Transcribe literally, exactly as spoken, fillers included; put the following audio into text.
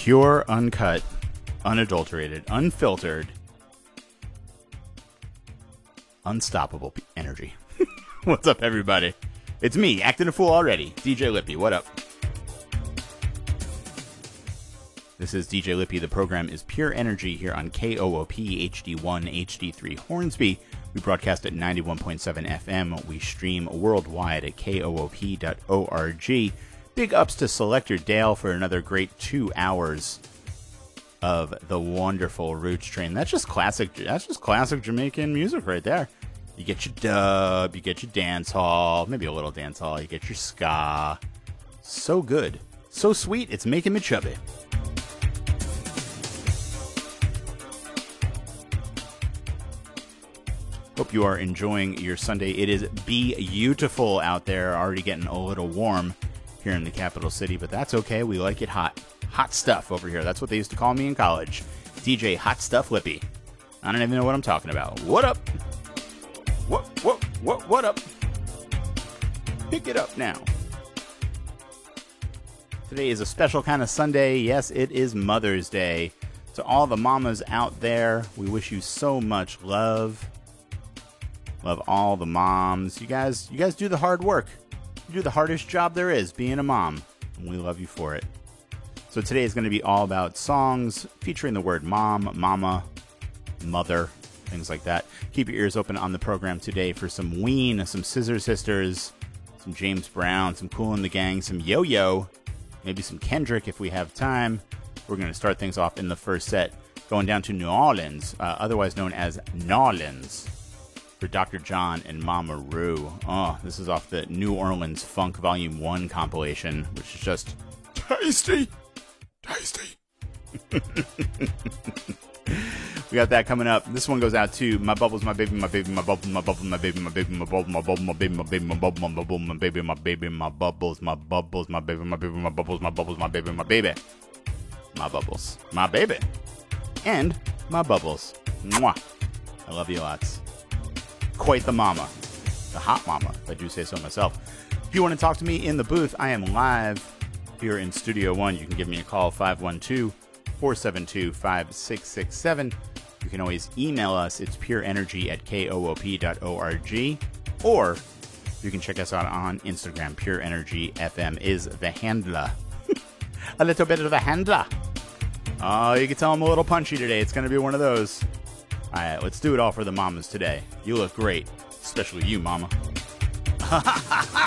Pure, uncut, unadulterated, unfiltered, unstoppable p- energy. What's up, everybody? It's me, acting a fool already. D J Lippy, what up? This is D J Lippy. The program is Pure Energy here on K O O P H D one H D three Hornsby. We broadcast at ninety-one point seven F M. We stream worldwide at K O O P dot org. Big ups to Selector Dale for another great two hours of the wonderful Roots Train. That's just classic. That's just classic Jamaican music right there. You get your dub, you get your dance hall, maybe a little dance hall. You get your ska. So good, so sweet. It's making me chubby. Hope you are enjoying your Sunday. It is beautiful out there. Already getting a little warm here in the capital city, but that's okay. We like it hot. Hot stuff over here. That's what they used to call me in college. D J Hot Stuff Lippy. I don't even know what I'm talking about. What up? What, what, what, what up? Pick it up now. Today is a special kind of Sunday. Yes, it is Mother's Day. To all the mamas out there, we wish you so much love. Love all the moms. You guys, you guys do the hard work. You do the hardest job there is, being a mom. And we love you for it. So today is going to be all about songs featuring the word mom, mama, mother, things like that. Keep your ears open on the program today for some Ween, some Scissor Sisters, some James Brown, some Kool and the Gang, some Yo-Yo, maybe some Kendrick if we have time. We're going to start things off in the first set, going down to New Orleans, uh, otherwise known as Nawlins, for Doctor John and Mama Ru. Oh, this is off the New Orleans Funk Volume one compilation, which is just tasty. Tasty. We got that coming up. This one goes out to my bubbles, my baby, my baby, my bubble, my bubble, my baby, my baby, my bubble, my bubble, my baby, my baby, my bubble, my bubble, my baby, my baby, my bubbles, my bubbles, my baby, my baby, my bubbles, my bubbles, my baby, my baby, my bubbles, my baby, and my bubbles. Mwah. I love you lots. Quite the mama. The hot mama, if I do say so myself. If you want to talk to me in the booth, I am live here in Studio One. You can give me a call, five one two, four seven two, five six six seven. You can always email us. It's pureenergy at K O O P dot org. Or you can check us out on Instagram. Pure Energy F M is the handler. A little bit of a handler. Oh, you can tell I'm a little punchy today. It's going to be one of those. All right, let's do it all for the mamas today. You look great, especially you, mama.